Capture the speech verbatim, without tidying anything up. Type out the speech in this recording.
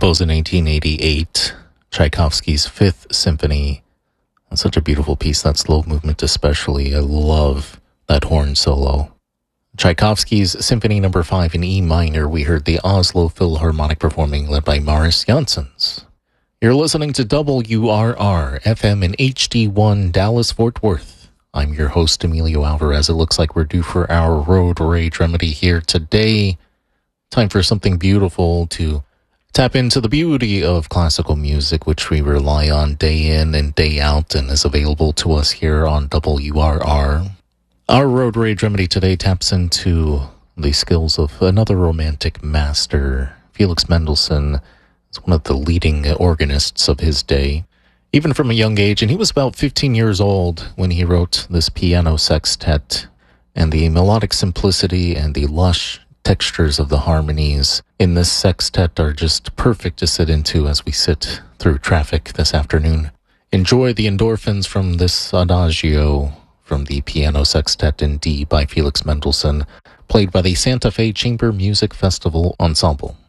Composed in eighteen eighty-eight, Tchaikovsky's Fifth Symphony. That's such a beautiful piece, that slow movement especially. I love that horn solo. Tchaikovsky's Symphony Number five in E minor, we heard the Oslo Philharmonic performing, led by Maris Janssens. You're listening to W R R, F M in H D one, Dallas-Fort Worth. I'm your host, Emilio Alvarez. It looks like we're due for our Road Rage remedy here today. Time for something beautiful to tap into the beauty of classical music, which we rely on day in and day out and is available to us here on W R R. Our Road Rage remedy today taps into the skills of another romantic master. Felix Mendelssohn is one of the leading organists of his day, even from a young age, and he was about fifteen years old when he wrote this piano sextet, and the melodic simplicity and the lush textures of the harmonies in this sextet are just perfect to sit into as we sit through traffic this afternoon. Enjoy the endorphins from this adagio from the piano sextet in D by Felix Mendelssohn, played by the Santa Fe Chamber Music Festival Ensemble.